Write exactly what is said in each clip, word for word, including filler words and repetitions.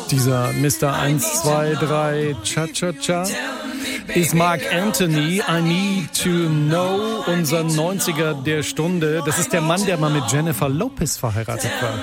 Dieser Mister eins, zwei, drei, Cha-Cha-Cha ist Mark Anthony, I Need to Know, unser neunziger der Stunde. Das ist der Mann, der mal mit Jennifer Lopez verheiratet war.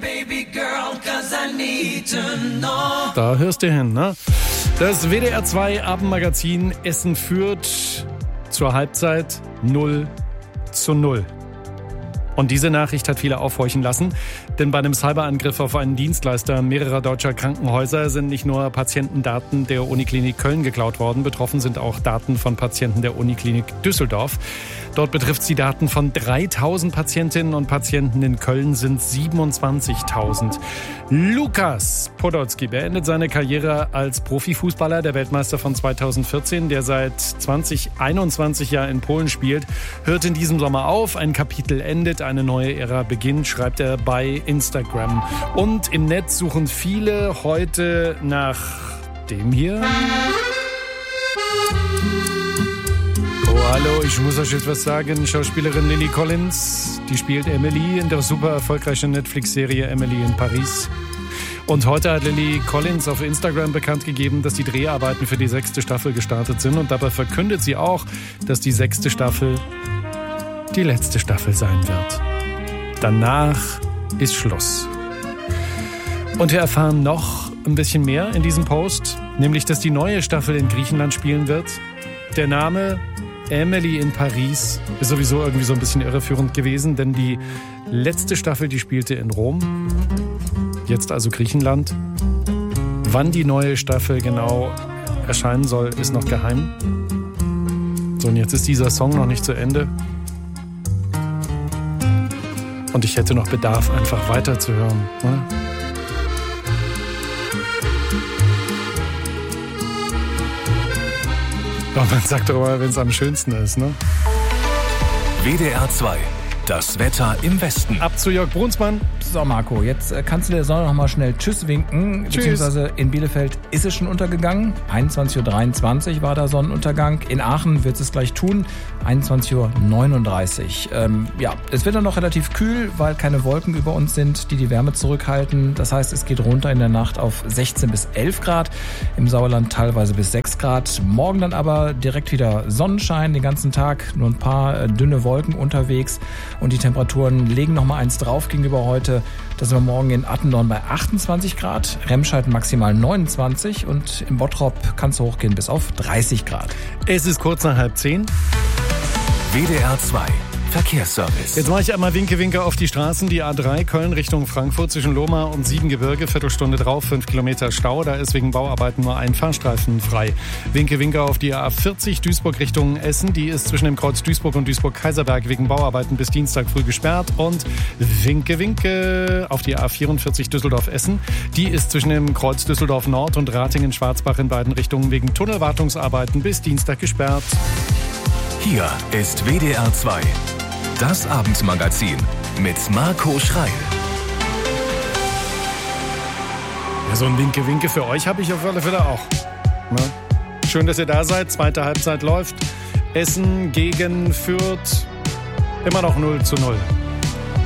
Da hörst du hin, ne? Das W D R zwei Abendmagazin Essen führt zur Halbzeit null zu null. Und diese Nachricht hat viele aufhorchen lassen, denn bei einem Cyberangriff auf einen Dienstleister mehrerer deutscher Krankenhäuser sind nicht nur Patientendaten der Uniklinik Köln geklaut worden, betroffen sind auch Daten von Patienten der Uniklinik Düsseldorf. Dort betrifft es die Daten von dreitausend Patientinnen und Patienten. In Köln sind siebenundzwanzigtausend. Lukas Podolski beendet seine Karriere als Profifußballer, der Weltmeister von zweitausendvierzehn, der seit zweitausendeinundzwanzig ja in Polen spielt, hört in diesem Sommer auf. Ein Kapitel endet, eine neue Ära beginnt, schreibt er bei Instagram. Und im Netz suchen viele heute nach dem hier. Oh, hallo, ich muss euch etwas sagen. Schauspielerin Lily Collins, die spielt Emily in der super erfolgreichen Netflix-Serie Emily in Paris. Und heute hat Lily Collins auf Instagram bekannt gegeben, dass die Dreharbeiten für die sechste Staffel gestartet sind. Und dabei verkündet sie auch, dass die sechste Staffel die letzte Staffel sein wird. Danach ist Schluss. Und wir erfahren noch ein bisschen mehr in diesem Post, nämlich, dass die neue Staffel in Griechenland spielen wird. Der Name Emily in Paris ist sowieso irgendwie so ein bisschen irreführend gewesen, denn die letzte Staffel, die spielte in Rom, jetzt also Griechenland. Wann die neue Staffel genau erscheinen soll, ist noch geheim. So, und jetzt ist dieser Song noch nicht zu Ende. Und ich hätte noch Bedarf, einfach weiterzuhören. Ne? Doch, man sagt doch mal, wenn es am schönsten ist, ne? W D R zwei, das Wetter im Westen. Ab zu Jörg Brunsmann. So, Marco, jetzt äh, kannst du der Sonne noch mal schnell Tschüss winken. Tschüss. Beziehungsweise in Bielefeld ist es schon untergegangen. einundzwanzig Uhr dreiundzwanzig war der Sonnenuntergang. In Aachen wird es gleich tun. einundzwanzig Uhr neununddreißig. Ähm, ja, es wird dann noch relativ kühl, weil keine Wolken über uns sind, die die Wärme zurückhalten. Das heißt, es geht runter in der Nacht auf sechzehn bis elf Grad. Im Sauerland teilweise bis sechs Grad. Morgen dann aber direkt wieder Sonnenschein den ganzen Tag. Nur ein paar äh, dünne Wolken unterwegs. Und die Temperaturen legen noch mal eins drauf gegenüber heute. Da sind wir morgen in Attendorn bei achtundzwanzig Grad, Remscheid maximal neunundzwanzig und im Bottrop kann es hochgehen bis auf dreißig Grad. Es ist kurz nach halb zehn. W D R zwei Verkehrsservice. Jetzt mache ich einmal Winke, Winke auf die Straßen. Die A drei Köln Richtung Frankfurt zwischen Lohmar und Siebengebirge. Viertelstunde drauf, fünf Kilometer Stau. Da ist wegen Bauarbeiten nur ein Fahrstreifen frei. Winke, Winke auf die A vierzig Duisburg Richtung Essen. Die ist zwischen dem Kreuz Duisburg und Duisburg-Kaiserberg wegen Bauarbeiten bis Dienstag früh gesperrt. Und Winke, Winke auf die A vierundvierzig Düsseldorf-Essen. Die ist zwischen dem Kreuz Düsseldorf Nord und Ratingen-Schwarzbach in beiden Richtungen wegen Tunnelwartungsarbeiten bis Dienstag gesperrt. Hier ist W D R zwei. Das Abendmagazin mit Marco Schreil. Ja, so ein Winke-Winke für euch habe ich auf alle Fälle auch. Ne? Schön, dass ihr da seid. Zweite Halbzeit läuft. Essen gegen Fürth. Immer noch null zu null.